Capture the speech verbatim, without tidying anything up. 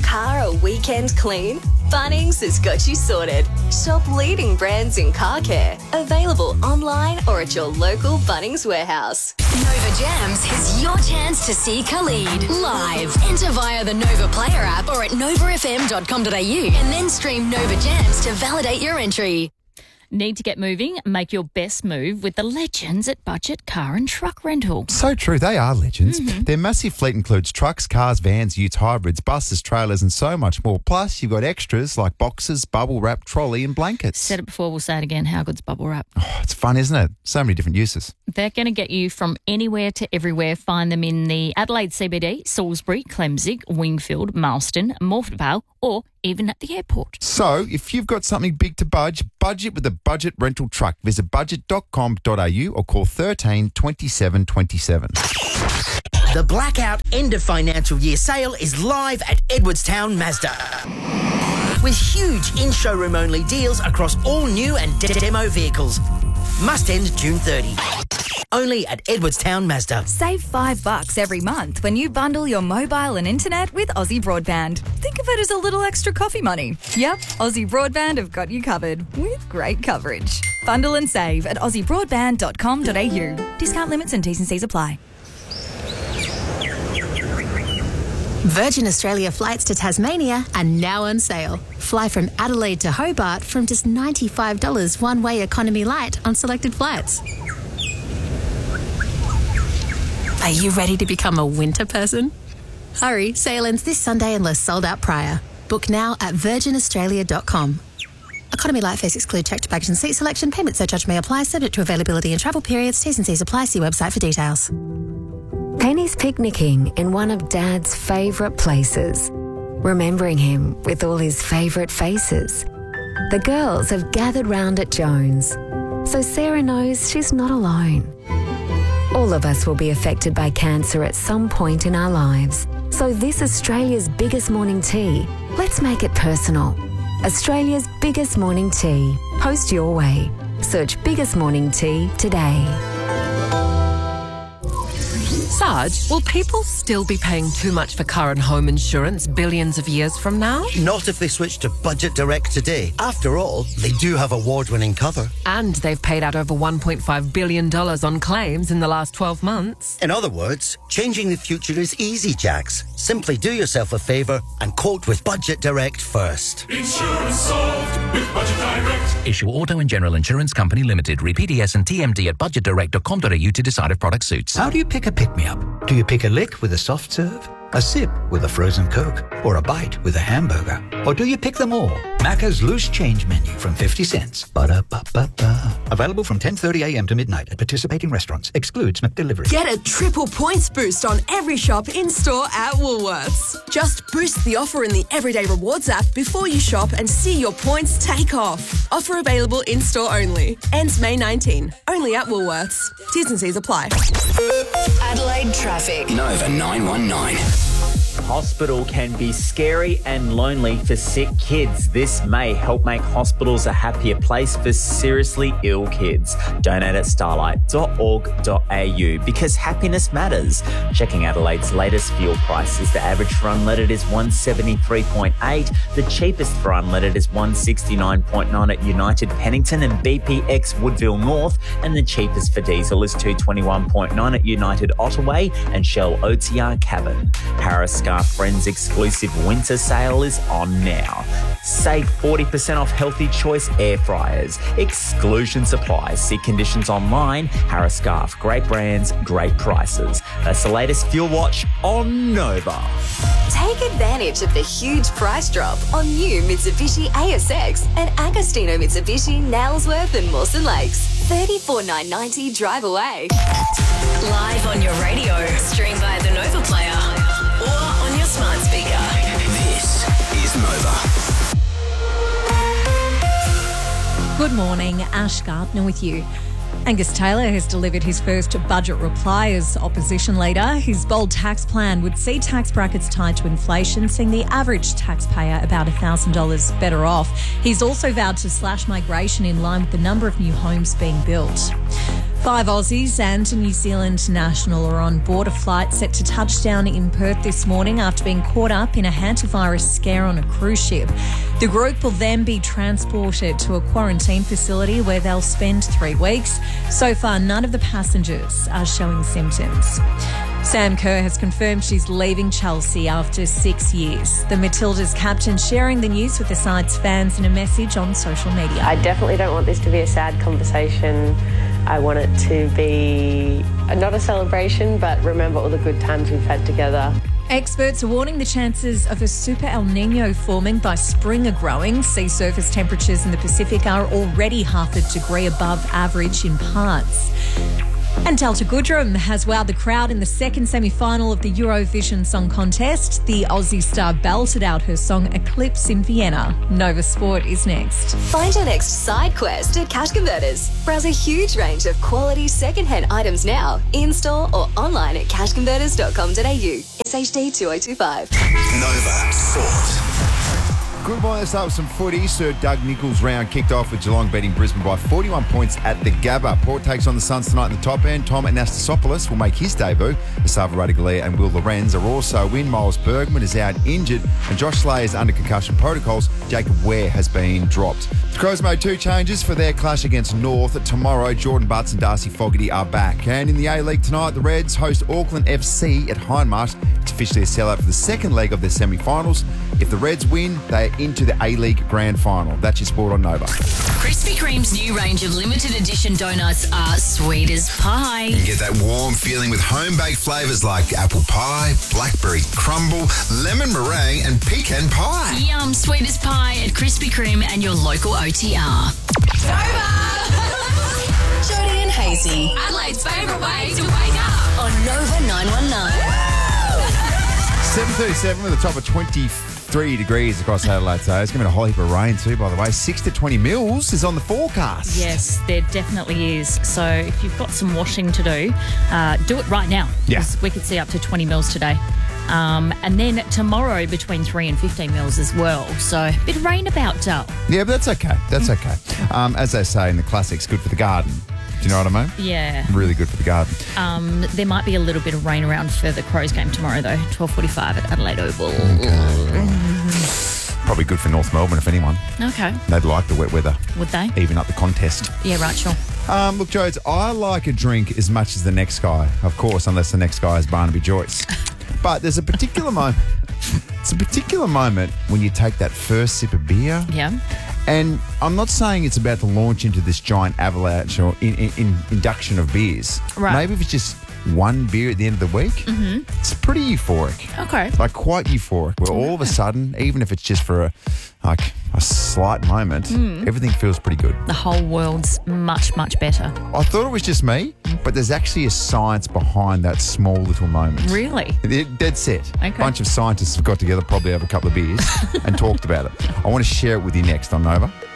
car a weekend clean? Bunnings has got you sorted. Shop leading brands in car care. Available online or at your local Bunnings warehouse. Nova Jams is your chance to see Khalid live. Enter via the Nova Player app or at nova f m dot com dot a u and then stream Nova Jams to validate your entry. Need to get moving? Make your best move with the legends at Budget Car and Truck Rental. So true, they are legends. Mm-hmm. Their massive fleet includes trucks, cars, vans, utes, hybrids, buses, trailers and so much more. Plus, you've got extras like boxes, bubble wrap, trolley and blankets. Said it before, we'll say it again. How good's bubble wrap? Oh, it's fun, isn't it? So many different uses. They're going to get you from anywhere to everywhere. Find them in the Adelaide C B D, Salisbury, Clemzig, Wingfield, Marston, Morford Vale or even at the airport. So, if you've got something big to budge, budget with a Budget rental truck. Visit budget dot com dot a u or call thirteen twenty-seven twenty-seven. The Blackout End of Financial Year sale is live at Edwardstown Mazda. With huge in-showroom only deals across all new and de- demo vehicles. Must end June thirtieth. Only at Edwardstown Mazda. Save five bucks every month when you bundle your mobile and internet with Aussie Broadband. Think of it as a little extra coffee money. Yep, Aussie Broadband have got you covered with great coverage. Bundle and save at aussie broadband dot com dot a u. Discount limits and T's and C's apply. Virgin Australia flights to Tasmania are now on sale. Fly from Adelaide to Hobart from just ninety-five dollars one-way economy light on selected flights. Are you ready to become a winter person? Hurry, sale ends this Sunday unless sold out prior. Book now at virgin australia dot com. Economy light fares exclude checked baggage and seat selection. Payment surcharge may apply, subject to availability and travel periods. T's and C's apply. See website for details. Penny's picnicking in one of Dad's favourite places, remembering him with all his favourite faces. The girls have gathered round at Jones, so Sarah knows she's not alone. All of us will be affected by cancer at some point in our lives. So this Australia's biggest morning tea, let's make it personal. Australia's biggest morning tea. Post your way. Search Biggest Morning Tea today. Sarge, will people still be paying too much for car and home insurance billions of years from now? Not if they switch to Budget Direct today. After all, they do have award-winning cover. And they've paid out over one point five billion dollars on claims in the last twelve months. In other words, changing the future is easy, Jax. Simply do yourself a favour and quote with Budget Direct first. Insurance solved with Budget Direct. Issue Auto and General Insurance Company Limited. Read P D S and T M D at budget direct dot com dot a u to decide if product suits. How do you pick a pick-me-up? Do you pick a lick with a soft serve, a sip with a frozen Coke, or a bite with a hamburger? Or do you pick them all? Macca's Loose Change Menu from fifty cents. Ba-da-ba-ba-ba. Available from ten thirty a m to midnight at participating restaurants. Excludes McDelivery. Get a triple points boost on every shop in-store at Woolworths. Just boost the offer in the Everyday Rewards app before you shop and see your points take off. Offer available in-store only. Ends May nineteenth. Only at Woolworths. T's and C's apply. Adelaide traffic. Nova nine one nine. Hospital can be scary and lonely for sick kids. This may help make hospitals a happier place for seriously ill kids. Donate at starlight dot org dot a u because happiness matters. Checking Adelaide's latest fuel prices, the average for unleaded is one seventy-three point eight. The cheapest for unleaded is one sixty-nine point nine at United Pennington and B P X Woodville North. And the cheapest for diesel is two twenty-one point nine at United Ottaway and Shell O T R Cabin. Harris Scarf Friends exclusive winter sale is on now. Save forty percent off Healthy Choice air fryers. Exclusion supplies. See conditions online. Harris Scarf. Great brands, great prices. That's the latest fuel watch on Nova. Take advantage of the huge price drop on new Mitsubishi A S X and Agostino Mitsubishi Nailsworth and Mawson Lakes. thirty-four nine ninety drive away. Live on your radio. Stream via the Nova Player or on your smart speaker. This is Nova. Good morning, Ash Gardner with you. Angus Taylor has delivered his first budget reply as opposition leader. His bold tax plan would see tax brackets tied to inflation, seeing the average taxpayer about one thousand dollars better off. He's also vowed to slash migration in line with the number of new homes being built. Five Aussies and a New Zealand national are on board a flight set to touch down in Perth this morning after being caught up in a hantavirus scare on a cruise ship. The group will then be transported to a quarantine facility where they'll spend three weeks. So far, none of the passengers are showing symptoms. Sam Kerr has confirmed she's leaving Chelsea after six years. The Matildas captain sharing the news with the side's fans in a message on social media. I definitely don't want this to be a sad conversation. I want it to be not a celebration, but remember all the good times we've had together. Experts are warning the chances of a super El Nino forming by spring are growing. Sea surface temperatures in the Pacific are already half a degree above average in parts. And Delta Goodrem has wowed the crowd in the second semi-final of the Eurovision Song Contest. The Aussie star belted out her song Eclipse in Vienna. Nova Sport is next. Find your next side quest at Cash Converters. Browse a huge range of quality second-hand items now, in-store or online at cash converters dot com dot a u. S H D two oh two five. Nova Sport. Good morning. Let's start with some footy. Sir Doug Nicholls' round kicked off with Geelong beating Brisbane by forty-one points at the Gabba. Port takes on the Suns tonight in the top end. Tom Anastasopoulos will make his debut. Esava Radaglia and Will Lorenz are also in. Miles Bergman is out injured and Josh Slay is under concussion protocols. Jacob Ware has been dropped. The Crows made two changes for their clash against North. Tomorrow, Jordan Butts and Darcy Fogarty are back. And in the A-League tonight, the Reds host Auckland F C at Hindmarsh. It's officially a sellout for the second leg of their semi-finals. If the Reds win, they are into the A-League Grand Final. That's your sport on Nova. Krispy Kreme's new range of limited edition donuts are sweet as pie. You get that warm feeling with home-baked flavours like apple pie, blackberry crumble, lemon meringue and pecan pie. Yum, sweet as pie at Krispy Kreme and your local O T R. Nova! Jody and Hazy. Adelaide's favourite way to wake up on Nova nine one nine. seven thirty-seven with a top of twenty-three degrees across Adelaide today. It's going to be a whole heap of rain too, by the way. six to twenty mils is on the forecast. Yes, there definitely is. So if you've got some washing to do, uh, do it right now. Yeah. We could see up to twenty mils today. Um, and then tomorrow between three and fifteen mils as well. So a bit of rain about, Dull. Yeah, but that's okay. That's okay. Um, as they say in the classics, good for the garden. Do you know what I mean? Yeah. Really good for the garden. Um, there might be a little bit of rain around for the Crows game tomorrow, though. twelve forty-five at Adelaide Oval. Okay. Probably good for North Melbourne, if anyone. Okay. They'd like the wet weather. Would they? Even up the contest. Yeah, right, sure. Um, look, Jodes, I like a drink as much as the next guy, of course, unless the next guy is Barnaby Joyce. But there's a particular moment. It's a particular moment when you take that first sip of beer. Yeah. And I'm not saying it's about to launch into this giant avalanche or in, in, in induction of beers. Right. Maybe if it's just one beer at the end of the week, Mm-hmm. it's pretty euphoric. Okay. Like quite euphoric, where all of a sudden, even if it's just for a like a slight moment, Mm. everything feels pretty good. The whole world's much, much better. I thought it was just me, but there's actually a science behind that small little moment. Really? They're dead set. Okay. A bunch of scientists have got together, probably over a couple of beers, and talked about it. I want to share it with you next on Nova.